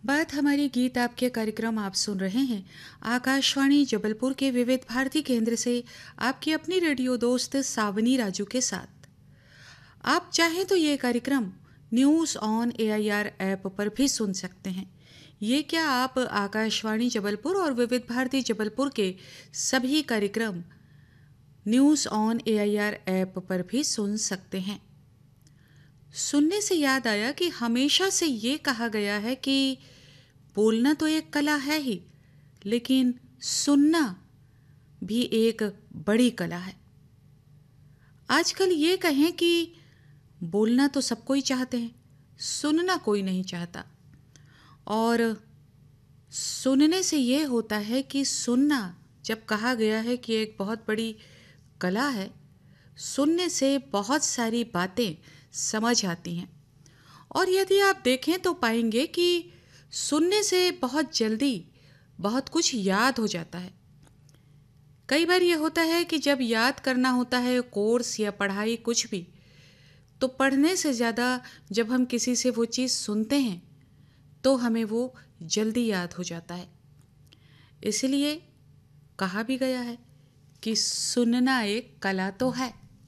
बात हमारी गीत आपके कार्यक्रम आप सुन रहे हैं आकाशवाणी जबलपुर के विविध भारती केंद्र से आपकी अपनी रेडियो दोस्त सावनी राजू के साथ। आप चाहें तो ये कार्यक्रम न्यूज़ ऑन एआईआर ऐप पर भी सुन सकते हैं। ये क्या आप आकाशवाणी जबलपुर और विविध भारती जबलपुर के सभी कार्यक्रम न्यूज़ ऑन एआईआर ऐप पर भी सुन सकते हैं। सुनने से याद आया कि हमेशा से ये कहा गया है कि बोलना तो एक कला है ही, लेकिन सुनना भी एक बड़ी कला है। आजकल ये कहें कि बोलना तो सब कोई चाहते हैं, सुनना कोई नहीं चाहता। और सुनने से ये होता है कि सुनना जब कहा गया है कि एक बहुत बड़ी कला है, सुनने से बहुत सारी बातें समझ आती हैं। और यदि आप देखें तो पाएंगे कि सुनने से बहुत जल्दी बहुत कुछ याद हो जाता है। कई बार ये होता है कि जब याद करना होता है कोर्स या पढ़ाई कुछ भी, तो पढ़ने से ज़्यादा जब हम किसी से वो चीज़ सुनते हैं तो हमें वो जल्दी याद हो जाता है। इसलिए कहा भी गया है कि सुनना एक कला तो है।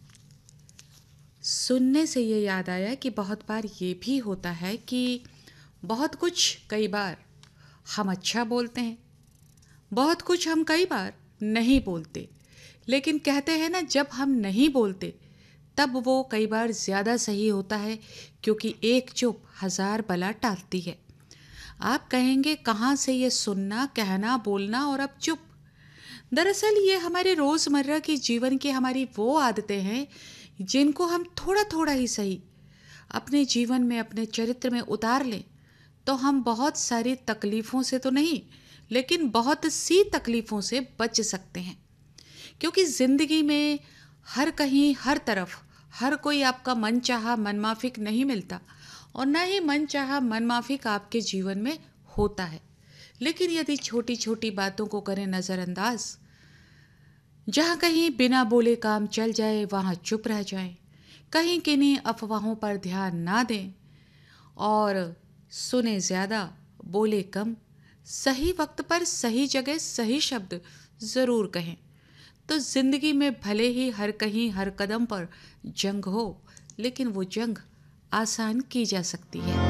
सुनने से ये याद आया कि बहुत बार ये भी होता है कि बहुत कुछ कई बार हम अच्छा बोलते हैं, बहुत कुछ हम कई बार नहीं बोलते, लेकिन कहते हैं ना, जब हम नहीं बोलते तब वो कई बार ज़्यादा सही होता है, क्योंकि एक चुप हज़ार बला टालती है। आप कहेंगे कहाँ से ये सुनना, कहना, बोलना और अब चुप। दरअसल ये हमारे रोज़मर्रा की जीवन की हमारी वो आदतें हैं जिनको हम थोड़ा थोड़ा ही सही अपने जीवन में, अपने चरित्र में उतार लें तो हम बहुत सारी तकलीफ़ों से तो नहीं, लेकिन बहुत सी तकलीफ़ों से बच सकते हैं। क्योंकि ज़िंदगी में हर कहीं, हर तरफ, हर कोई आपका मनचाहा मनमाफ़िक नहीं मिलता, और न ही मनचाहा मनमाफ़िक आपके जीवन में होता है। लेकिन यदि छोटी छोटी बातों को करें नज़रअंदाज, जहाँ कहीं बिना बोले काम चल जाए वहाँ चुप रह जाएं, कहीं किन्हीं अफवाहों पर ध्यान ना दें और सुने ज़्यादा बोले कम, सही वक्त पर सही जगह सही शब्द ज़रूर कहें, तो ज़िंदगी में भले ही हर कहीं हर कदम पर जंग हो, लेकिन वो जंग आसान की जा सकती है।